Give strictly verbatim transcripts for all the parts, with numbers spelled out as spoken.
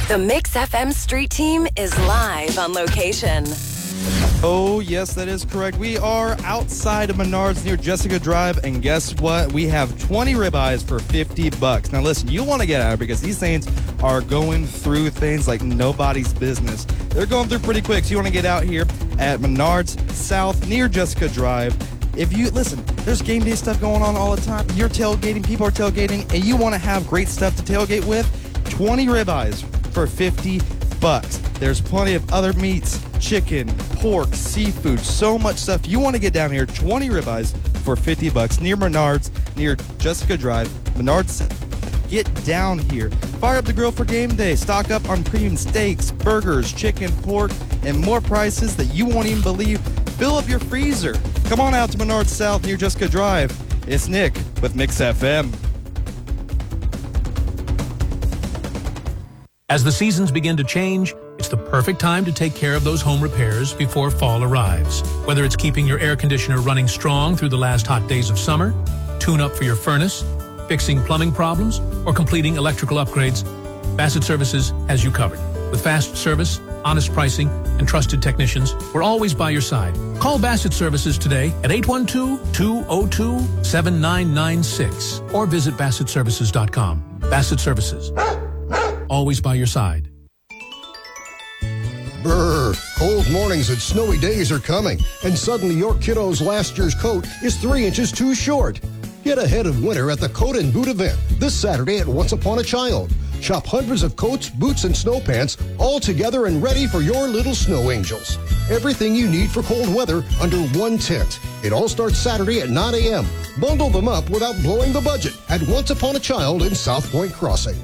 The Mix F M Street Team is live on location. Oh, yes, that is correct. We are outside of Menards near Jessica Drive, and guess what? We have twenty ribeyes for fifty bucks. Now, listen, you want to get out of here because these things are going through things like nobody's business. They're going through pretty quick, so you want to get out here at Menards South near Jessica Drive. If you, listen, there's game day stuff going on all the time. You're tailgating, people are tailgating, and you want to have great stuff to tailgate with, twenty ribeyes for fifty bucks. There's plenty of other meats, chicken, pork, seafood, so much stuff. You want to get down here, twenty ribeyes for fifty bucks near Menards, near Jessica Drive. Menards, get down here. Fire up the grill for game day. Stock up on premium steaks, burgers, chicken, pork, and more prices that you won't even believe. Fill up your freezer. Come on out to Menards South near Jessica Drive. It's Nick with Mix F M. As the seasons begin to change, it's the perfect time to take care of those home repairs before fall arrives. Whether it's keeping your air conditioner running strong through the last hot days of summer, tune up for your furnace, fixing plumbing problems, or completing electrical upgrades, Bassett Services has you covered. With fast service, honest pricing, and trusted technicians, we're always by your side. Call Bassett Services today at eight one two, two zero two, seven nine nine six or visit bassett services dot com. Bassett Services. Always by your side. Brr, cold mornings and snowy days are coming, and suddenly your kiddo's last year's coat is three inches too short. Get ahead of winter at the Coat and Boot event this Saturday at Once Upon a Child. Shop hundreds of coats, boots, and snow pants all together and ready for your little snow angels. Everything you need for cold weather under one tent. It all starts Saturday at nine a.m. Bundle them up without blowing the budget at Once Upon a Child in South Point Crossing.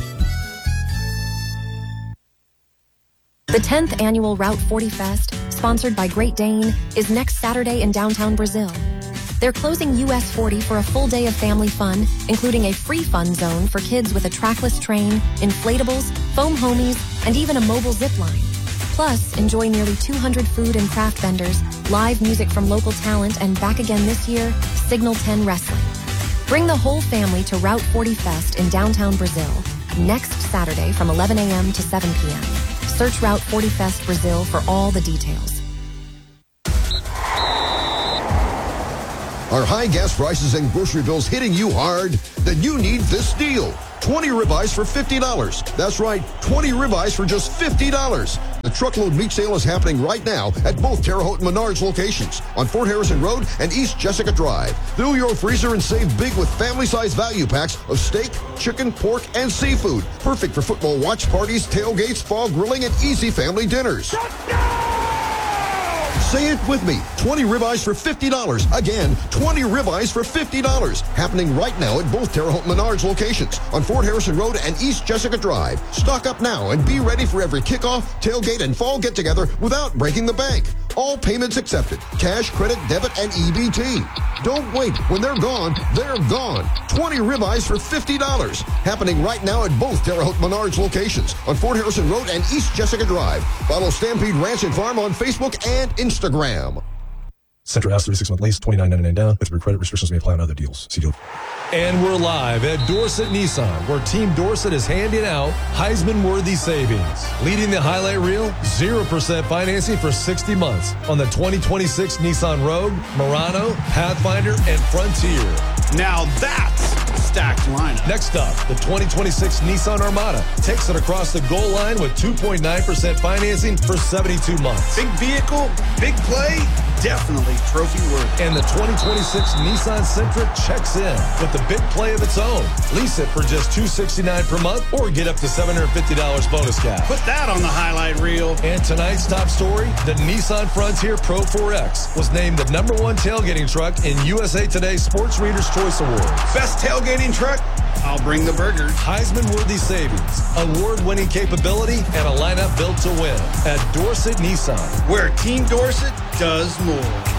The tenth annual Route forty Fest, sponsored by Great Dane, is next Saturday in downtown Brazil. They're closing U S forty for a full day of family fun, including a free fun zone for kids with a trackless train, inflatables, foam homies, and even a mobile zip line. Plus, enjoy nearly two hundred food and craft vendors, live music from local talent, and back again this year, Signal ten Wrestling. Bring the whole family to Route forty Fest in downtown Brazil, next Saturday from eleven a.m. to seven p.m. Search Route forty Fest Brazil for all the details. Are high gas prices and grocery bills hitting you hard? Then you need this deal. twenty ribeyes for fifty dollars. That's right, twenty ribeyes for just fifty dollars. The truckload meat sale is happening right now at both Terre Haute and Menards locations on Fort Harrison Road and East Jessica Drive. Fill your freezer and save big with family-size value packs of steak, chicken, pork, and seafood. Perfect for football watch parties, tailgates, fall grilling, and easy family dinners. Say it with me. twenty ribeyes for fifty dollars. Again, twenty ribeyes for fifty dollars. Happening right now at both Terre Haute Menards locations on Fort Harrison Road and East Jessica Drive. Stock up now and be ready for every kickoff, tailgate, and fall get-together without breaking the bank. All payments accepted. Cash, credit, debit, and E B T. Don't wait. When they're gone, they're gone. twenty ribeyes for fifty dollars. Happening right now at both Terre Haute Menards locations on Fort Harrison Road and East Jessica Drive. Follow Stampede Ranch and Farm on Facebook and Instagram. Centra House, thirty-six month lease, twenty-nine ninety-nine down. With credit restrictions may apply on other deals. See deal. And we're live at Dorset Nissan, where Team Dorset is handing out Heisman-worthy savings. Leading the highlight reel, zero percent financing for sixty months on the twenty twenty-six Nissan Rogue, Murano, Pathfinder, and Frontier. Now that's stacked lineup. Next up, the twenty twenty-six Nissan Armada takes it across the goal line with two point nine percent financing for seventy-two months. Big vehicle, big play, definitely trophy worthy. And the twenty twenty-six Nissan Sentra checks in with the big play of its own. Lease it for just two hundred sixty-nine dollars per month or get up to seven hundred fifty dollars bonus cash. Put that on the highlight reel. And tonight's top story, the Nissan Frontier Pro four X was named the number one tailgating truck in U S A Today's Sports Readers' Choice Awards. Best tailgating truck? I'll bring the burgers. Heisman-worthy savings, award-winning capability, and a lineup built to win at Dorset Nissan, where Team Dorset does more.